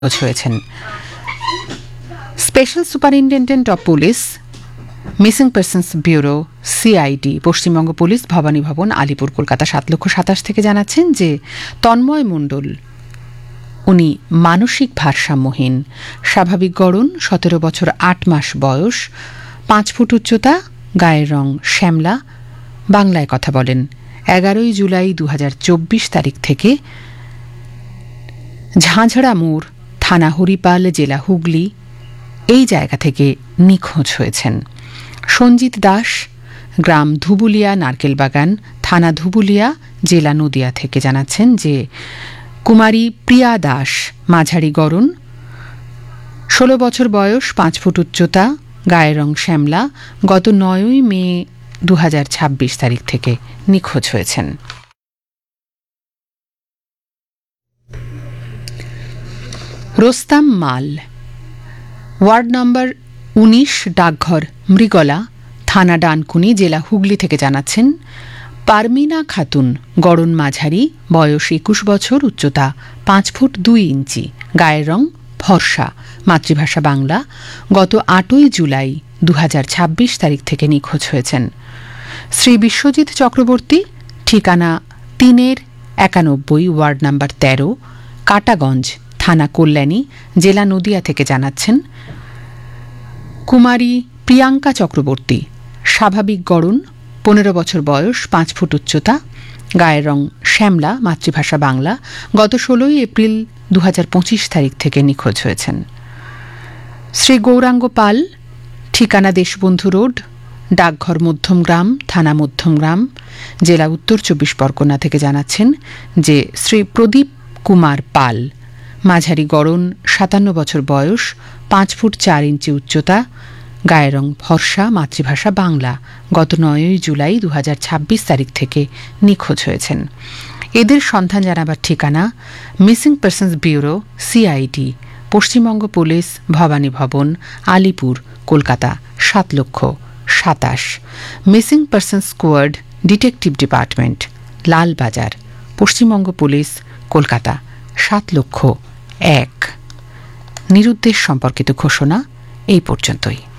হয়েছেন। Special superintendent of police, missing persons bureau, CID, Paschimbanga police, Bhabani ভবন, আলিপুর, কলকাতা 7,27,000 থেকে জানাচ্ছেন যে তন্ময় মণ্ডল উনি মানসিক ভারসাম্যহীন, স্বাভাবিক গড়ন, 17 বছর 8 মাস বয়স, 5 ফুট উচ্চতা, গায়ের রং শ্যামলা, বাংলায় কথা বলেন। 11 জুলাই 2024 তারিখ থেকে ঝাঁঝরা মোড়, থানা হরিপাল, জেলা হুগলি, এই জায়গা থেকে নিখোঁজ হয়েছেন। সঞ্জিত দাস, গ্রাম ধুবুলিয়া, নারকেলবাগান, থানা ধুবুলিয়া, জেলা নদিয়া থেকে জানাচ্ছেন যে কুমারী প্রিয়া দাস, মাঝারি গড়ন, 16 বছর বয়স, 5 ফুট উচ্চতা, গায়ের রং শ্যামলা, গত 9 মে 2026 তারিখ থেকে নিখোঁজ হয়েছেন। রোস্তাম মাল, ওয়ার্ড নম্বর 19, ডাকঘর মৃগলা, থানা ডানকুনি, জেলা হুগলি থেকে জানাচ্ছেন পারমিনা খাতুন, গড়ন মাঝারি, বয়স 21 বছর, উচ্চতা 5 ফুট 2 ইঞ্চি, গায়ের রং ফর্সা, মাতৃভাষা বাংলা, গত 8 জুলাই 2026 তারিখ থেকে নিখোঁজ হয়েছেন। শ্রী বিশ্বজিৎ চক্রবর্তী, ঠিকানা 3-91, ওয়ার্ড নাম্বার 13, কাটাগঞ্জ, থানা কল্যাণী, জেলা নদিয়া থেকে জানাচ্ছেন কুমারী প্রিয়াঙ্কা চক্রবর্তী, স্বাভাবিক গড়ন, 15 বছর বয়স, 5 ফুট উচ্চতা, গায়ের রং শ্যামলা, মাতৃভাষা বাংলা, গত 16 এপ্রিল 2025 তারিখ থেকে নিখোঁজ হয়েছেন। শ্রী গৌরাঙ্গ পাল, ঠিকানা দেশবন্ধু রোড, ডাকঘর মধ্যমগ্রাম, থানা মধ্যমগ্রাম, জেলা উত্তর 24 পরগনা থেকে জানাচ্ছেন যে শ্রী প্রদীপ কুমার পাল, মাঝারি গড়ন, 57 বছর বয়স, 5 ফুট 4 ইঞ্চি উচ্চতা, গায়ের রং ফর্সা, মাতৃভাষা বাংলা, গত 9 জুলাই 2026 তারিখ থেকে নিখোঁজ হয়েছেন। এদের সন্ধান জানাবার ঠিকানা missing persons bureau, CID, Paschimbanga police, Bhabani ভবন, Alipur, Kolkata 7,27,000, missing persons squad, detective department, Lalbazar, Paschimbanga police, Kolkata 7,01,000। নিরুদ্দেশ সম্পর্কিত ঘোষণা এই পর্যন্তই।